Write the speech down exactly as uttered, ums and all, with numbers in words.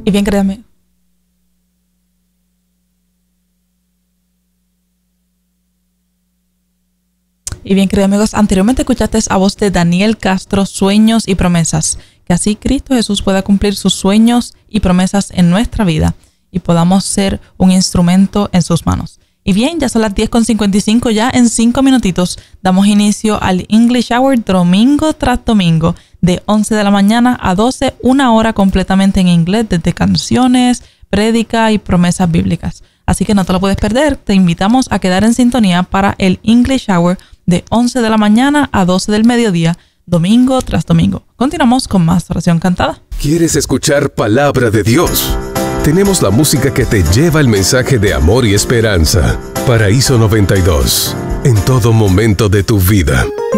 Y bien, créame. Y bien, queridos amigos, anteriormente escuchaste a voz de Daniel Castro, Sueños y Promesas. Que así Cristo Jesús pueda cumplir sus sueños y promesas en nuestra vida y podamos ser un instrumento en sus manos. Y bien, ya son las diez con cincuenta y cinco, ya en cinco minutitos damos inicio al English Hour domingo tras domingo, de once de la mañana a doce, una hora completamente en inglés, desde canciones, prédica y promesas bíblicas. Así que no te lo puedes perder, te invitamos a quedar en sintonía para el English Hour de once de la mañana a doce del mediodía, domingo tras domingo. Continuamos con más oración cantada. ¿Quieres escuchar palabra de Dios? Tenemos la música que te lleva el mensaje de amor y esperanza. Paraíso noventa y dos, en todo momento de tu vida.